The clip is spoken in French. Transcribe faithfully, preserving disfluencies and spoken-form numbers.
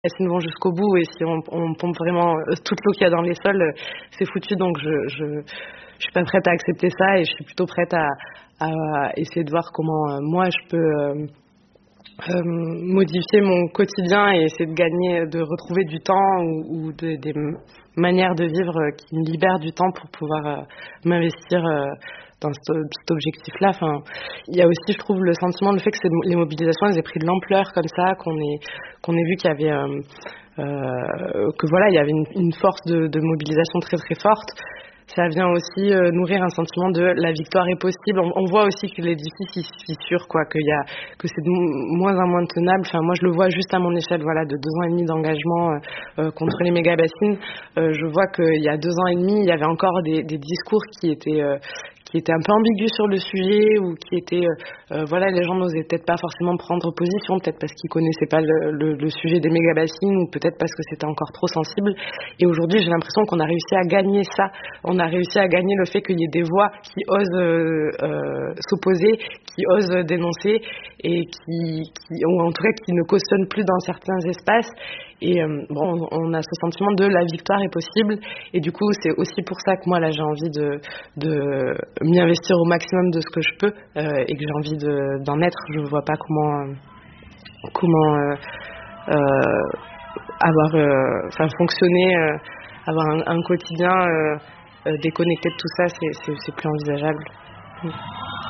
Elles vont jusqu'au bout et si on on pompe vraiment, heu, toute l'eau qu'il y a dans les sols, heu, c'est foutu donc je je je suis pas prête à accepter ça et je suis plutôt prête à à essayer de voir comment, heu, moi je peux, hem, hem, modifier mon quotidien et essayer de gagner de retrouver du temps ou ou de des m manières de vivre, heu, qui me libèrent du temps pour pouvoir, heu, m'investir, heu, dans ce cet objectif-là. Enfin, il y a aussi, je trouve, le sentiment, le fait que ces les mobilisations, elles aient pris de l'ampleur comme ça, qu'on ait qu'on ait vu qu'il y avait, hem, heu, que voilà, il y avait une une force de de mobilisation très, très forte. Ça vient aussi, heu, nourrir un sentiment de la victoire est possible. On on voit aussi que l'édifice il se fissure quoi, qu'il y a que c'est de m moins en moins tenable. Enfin moi je le vois juste à mon échelle, voilà, de deux ans et demi d'engagement, heu heu, contre les méga-bassines. Heu, je vois qu'il y a deux ans et demi, il y avait encore des des discours qui étaient, heu, qui étaient un peu ambigus sur le sujet ou qui étaient, heu heu, voilà, les gens n'osaient peut-être pas forcément prendre position, peut-être parce qu'ils connaissaient pas le le le sujet des méga-bassines ou peut-être parce que c'était encore trop sensible et aujourd'hui, j'ai l'impression qu'on a réussi à gagner ça. On a réussi à gagner le fait qu'il y ait des voix qui osent, heu heu, s'opposer, qui osent dénoncer et qui qui ou en tout cas qui ne cautionnent plus dans certains espaces et hem, bon, on on a ce sentiment de la victoire est possible et du coup, c'est aussi pour ça que moi là, j'ai envie de de m'y investir au maximum de ce que je peux, heu et que j'ai envie de d'en être. Je vois pas comment, heu, comment, heu heu, avoir, heu, enfin fonctionner, heu, avoir un un quotidien, heu heu, déconnecté de tout ça, c'est c'est c'est plus envisageable. Mmh.